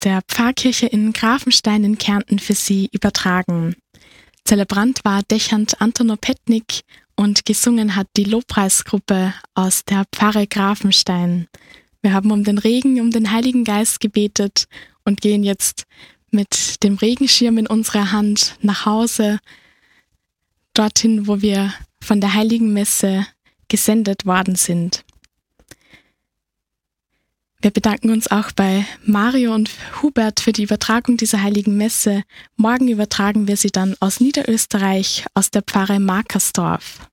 der Pfarrkirche in Grafenstein in Kärnten für Sie übertragen. Zelebrant war Dechant Anton Opetnik und gesungen hat die Lobpreisgruppe aus der Pfarre Grafenstein. Wir haben um den Regen, um den Heiligen Geist gebetet und gehen jetzt mit dem Regenschirm in unserer Hand nach Hause, dorthin, wo wir von der Heiligen Messe gesendet worden sind. Wir bedanken uns auch bei Mario und Hubert für die Übertragung dieser Heiligen Messe. Morgen übertragen wir sie dann aus Niederösterreich, aus der Pfarre Markersdorf.